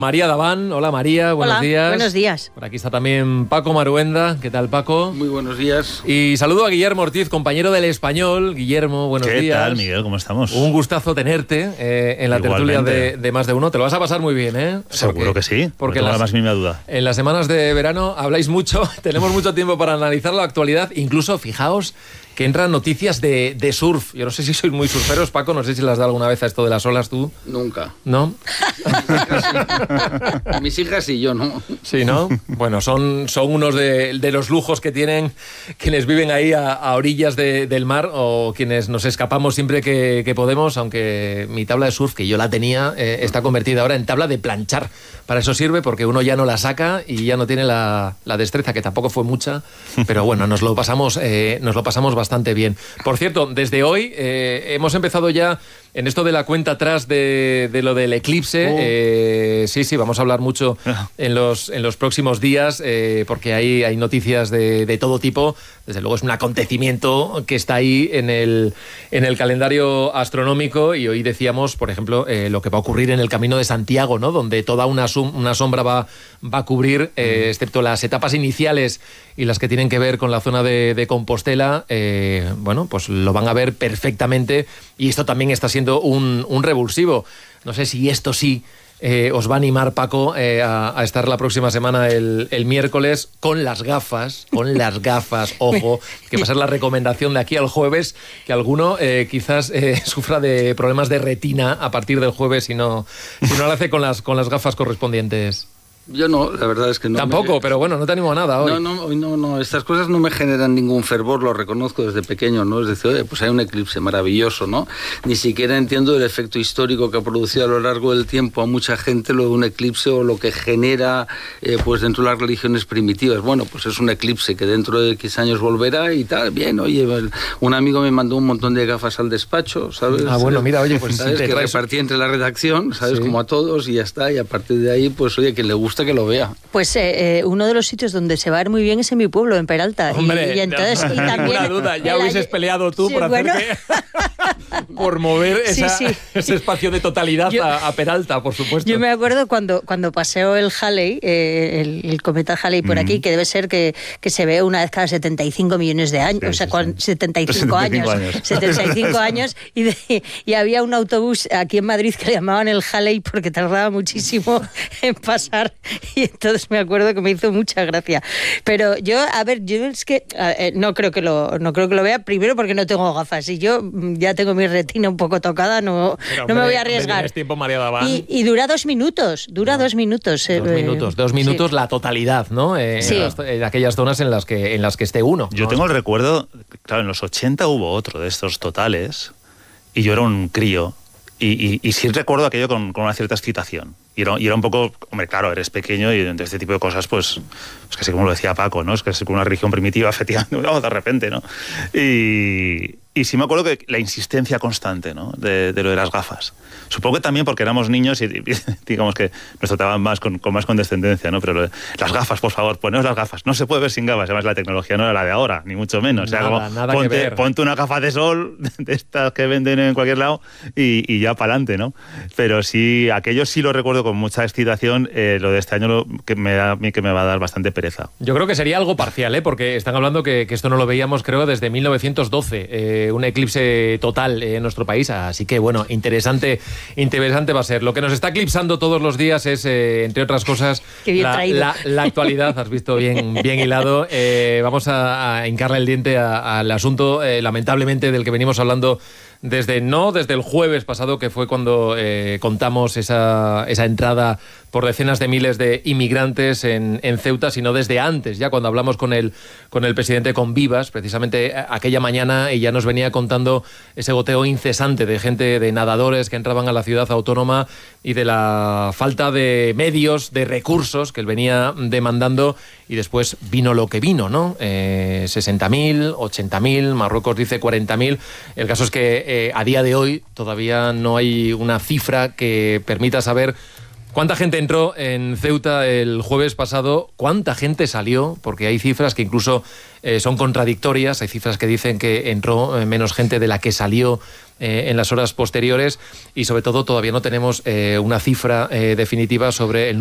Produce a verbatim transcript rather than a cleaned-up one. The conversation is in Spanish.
María Daván, hola María, buenos hola, días. Buenos días. Por aquí está también Paco Maruenda, ¿qué tal Paco? Muy buenos días. Y saludo a Guillermo Ortiz, compañero del Español. Guillermo, buenos ¿Qué días. ¿Qué tal, Miguel? ¿Cómo estamos? Un gustazo tenerte eh, en la Igualmente. tertulia de, de Más de Uno. Te lo vas a pasar muy bien, ¿eh? Seguro que sí, porque no tengo las, la más mínima duda. En las semanas de verano habláis mucho, tenemos mucho tiempo para analizar la actualidad. Incluso, fijaos, que entran noticias de, de surf. Yo no sé si sois muy surferos, Paco, no sé si le has dado alguna vez a esto de las olas tú. Nunca. ¿No? Mis hijas y yo, ¿no? Sí, ¿no? Bueno, son, son unos de, de los lujos que tienen quienes viven ahí a, a orillas de, del mar o quienes nos escapamos siempre que, que podemos, aunque mi tabla de surf, que yo la tenía, eh, está convertida ahora en tabla de planchar. Para eso sirve, porque uno ya no la saca y ya no tiene la, la destreza, que tampoco fue mucha, pero bueno, nos lo pasamos, eh, nos lo pasamos bastante bien. Por cierto, desde hoy eh, hemos empezado ya en esto de la cuenta atrás de, de lo del eclipse. Oh. Eh, sí, sí, vamos a hablar mucho en los, en los próximos días, eh, porque hay, hay noticias de, de todo tipo. Desde luego es un acontecimiento que está ahí en el, en el calendario astronómico, y hoy decíamos, por ejemplo, eh, lo que va a ocurrir en el Camino de Santiago, ¿no? Donde toda una, sum, una sombra va, va a cubrir, eh, excepto las etapas iniciales y las que tienen que ver con la zona de, de Compostela, eh, bueno, pues lo van a ver perfectamente, y esto también está siendo un, un revulsivo. No sé si esto sí eh, os va a animar, Paco, eh, a, a estar la próxima semana el, el miércoles con las gafas, con las gafas, ojo, que va a ser la recomendación de aquí al jueves, que alguno eh, quizás eh, sufra de problemas de retina a partir del jueves si no, si no lo hace con las, con las gafas correspondientes. Yo no, la verdad es que no. Tampoco, me... pero bueno, no te animo a nada hoy. No, no, hoy no, no, estas cosas no me generan ningún fervor, lo reconozco desde pequeño, ¿no? Es decir, oye, pues hay un eclipse maravilloso, ¿no? Ni siquiera entiendo el efecto histórico que ha producido a lo largo del tiempo a mucha gente lo de un eclipse, o lo que genera, eh, pues dentro de las religiones primitivas. Bueno, pues es un eclipse que dentro de X años volverá y tal, bien, oye, un amigo me mandó un montón de gafas al despacho, ¿sabes? Ah, bueno, mira, oye, pues ¿sabes? sí, que traes... repartí entre la redacción, ¿sabes? Sí. Como a todos, y ya está, y a partir de ahí, pues oye, quien le gusta que lo vea. Pues eh, eh, uno de los sitios donde se va a ver muy bien es en mi pueblo, en Peralta. Hombre, y, y entonces, no, y también, ninguna duda, ya hubieses peleado tú sí, por bueno. hacerte por mover esa, sí, sí. ese espacio de totalidad yo, a, a Peralta, por supuesto. Yo me acuerdo cuando, cuando paseo el Halley, eh, el, el cometa Halley por mm. aquí, que debe ser que, que se ve una vez cada setenta y cinco millones de años, sí, o sea, sí, sí. setenta y cinco años, setenta y cinco años, y, de, y había un autobús aquí en Madrid que le llamaban el Halley porque tardaba muchísimo en pasar, y entonces me acuerdo que me hizo mucha gracia. Pero yo, a ver, yo es que eh, no creo que lo no creo que lo vea, primero porque no tengo gafas, y yo ya tengo mi retina un poco tocada, no, Pero, no hombre, me voy a arriesgar. Tiempo, María Daván. Y, y dura dos minutos, dura no, dos minutos. Dos eh, minutos, dos minutos sí. La totalidad, ¿no? Eh, sí. en, las, en aquellas zonas en las que en las que esté uno. Yo ¿no? tengo el recuerdo, claro, en los ochenta hubo otro de estos totales, y yo era un crío, y, y, y sí recuerdo aquello con, con una cierta excitación. Y era, y era un poco, hombre, claro, eres pequeño y de este tipo de cosas, pues, es casi como lo decía Paco, ¿no? Es que es como una religión primitiva, efectivamente, de repente, ¿no? Y, y sí me acuerdo que la insistencia constante, ¿no? De, de lo de las gafas. Supongo que también porque éramos niños y, y digamos que nos trataban más con, con más condescendencia, ¿no? Pero lo de, las gafas, por favor, poneos las gafas. No se puede ver sin gafas. Además, la tecnología no era la de ahora, ni mucho menos. Nada, o sea, como, nada ponte, que ver. ponte una gafa de sol, de estas que venden en cualquier lado, y, y ya para adelante, ¿no? Pero sí, aquello sí lo recuerdo con mucha excitación. Eh, lo de este año lo, que, me da, que me va a dar bastante pereza. Yo creo que sería algo parcial, ¿eh? Porque están hablando que, que esto no lo veíamos, creo, desde mil novecientos doce. Eh, un eclipse total en nuestro país. Así que, bueno, interesante, interesante va a ser. Lo que nos está eclipsando todos los días es, eh, entre otras cosas, la, la, la actualidad. Has visto bien, bien hilado. Eh, vamos a, a hincarle el diente al asunto, eh, lamentablemente, del que venimos hablando desde, no desde el jueves pasado, que fue cuando eh, contamos esa, esa entrada por decenas de miles de inmigrantes en, en Ceuta, sino desde antes, ya cuando hablamos con el, con el presidente Convivas, precisamente aquella mañana, y ya nos venía contando ese goteo incesante de gente, de nadadores que entraban a la ciudad autónoma, y de la falta de medios, de recursos que él venía demandando, y después vino lo que vino, ¿no? Eh, sesenta mil, ochenta mil, Marruecos dice cuarenta mil. El caso es que eh, a día de hoy todavía no hay una cifra que permita saber ¿Cuánta gente entró en Ceuta el jueves pasado? ¿Cuánta gente salió? Porque hay cifras que incluso eh, son contradictorias. Hay cifras que dicen que entró eh, menos gente de la que salió eh, en las horas posteriores y sobre todo todavía no tenemos eh, una cifra eh, definitiva sobre el